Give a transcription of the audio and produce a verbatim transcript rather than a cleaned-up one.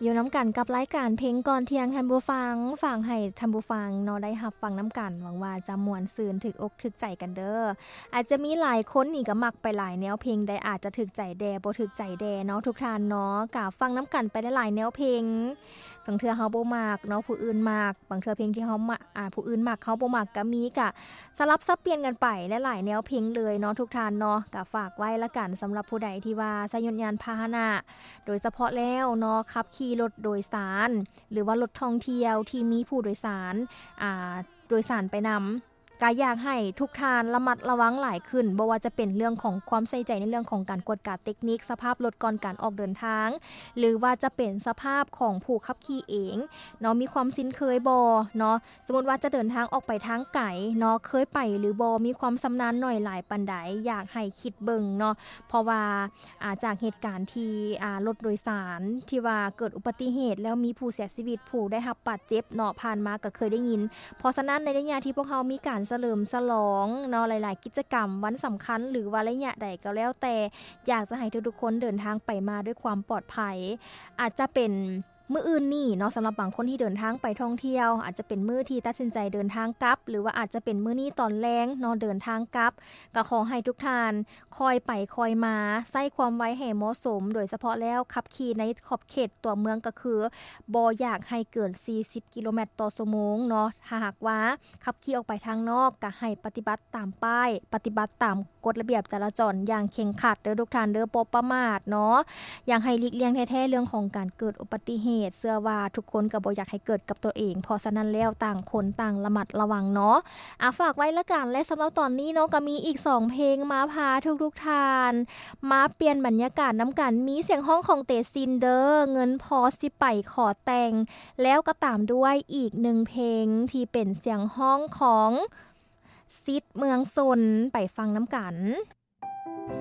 อยู่น้ำกันกับรายการเพลงก่อนเที่ยงท่านผู้ฟังฟังให้ท่านผู้ฟังเนาะได้รับฟังน้ำกันหวังว่าจะม่วนซื่นถึกอกถึกใจกันเด้ออาจจะมีหลายคนนี่ก็มักไปหลายแนวเพลงได้อาจจะถึกใจแดบ่ถึกใจแดเนาะทุกท่านเนาะก็ฟังน้ำกันไปได้หลายแนวเพลงบางเทื่อเฮาบ่มักเนาะผู้อื่นมักบางเทื่อเพลงที่เฮามักอ่าผู้อื่นมักเฮาบ่มักก็มีก็สลับซับเปลี่ยนกันไปหลายๆแนวเพลงเลยเนาะทุกท่านเนาะก็ฝากไว้ละกันสำหรับผู้ใดที่ว่าใช้ยนต์ยานพาหนะโดยเฉพาะแล้วเนาะขับขี่รถโดยสารหรือว่ารถท่องเที่ยวที่มีผู้โดยสารอ่าโดยสารไปนำก็อยากให้ทุกท่านระมัดระวังหลายขึ้นบ่ว่าจะเป็นเรื่องของความใส่ใจในเรื่องของการกวดกาดเทคนิคสภาพรถก่อนการออกเดินทางหรือว่าจะเป็นสภาพของผู้ขับขี่เองเนาะมีความคุ้นเคยบ่เนาะสมมุติว่าจะเดินทางออกไปทางไกลเนาะเคยไปหรือบ่มีความชำนาญน้อยหลายปานใดอยากให้คิดเบิ่งเนาะเพราะว่าอ่าจากเหตุการณ์ที่อ่ารถโดยสารที่ว่าเกิดอุบัติเหตุแล้วมีผู้เสียชีวิตผู้ได้รับบาดเจ็บเนาะผ่านมาก็เคยได้ยินเพราะฉะนั้นในระยะที่พวกเฮามีการเฉลิมฉลองเนาะหลายๆกิจกรรมวันสำคัญหรือว่าระยะใดก็แล้วแต่อยากจะให้ทุกๆคนเดินทางไปมาด้วยความปลอดภัยอาจจะเป็นมื้ออื่นนี่เนาะสำหรับบางคนที่เดินทางไปท่องเที่ยวอาจจะเป็นมื้อที่ตัดสินใจเดินทางกลับหรือว่าอาจจะเป็นมื้อนี้ตอนแลงเนาะเดินทางกลับก็ขอให้ทุกท่านคอยไปคอยมาใส่ความไว้ให้เหมาะสมโดยเฉพาะแล้วขับขี่ในขอบเขตตัวเมืองก็คือบ่อยากให้เกินสี่สิบกิโลเมตรต่อชั่วโมงเนาะถ้าหากว่าขับขี่ออกไปทางนอกก็ให้ปฏิบัติตามป้ายปฏิบัติตามกฎระเบียบจราจรอย่างเคร่งครัดเด้อทุกท่านเด้อบ่ประมาทเนาะอย่างให้หลีกเลี่ยงแท้ๆเรื่องของการเกิดอุบัติเหตุเชื่อว่าทุกคนก็บ่อยากให้เกิดกับตัวเองเพราะฉะนั้นแล้วต่างคนต่างระมัดระวังเนาะอ่ะฝากไว้ละกันและสำหรับตอนนี้เนาะก็มีอีกสองเพลงมาพาทุกๆท่านมาเปลี่ยนบรรยากาศน้ำกันมีเสียงห้องของเตซินเดอร์เงินพอสิไปขอแต่งแล้วก็ตามด้วยอีกหนึ่งเพลงที่เป็นเสียงห้องของซิดเมืองซนไปฟังน้ำกัน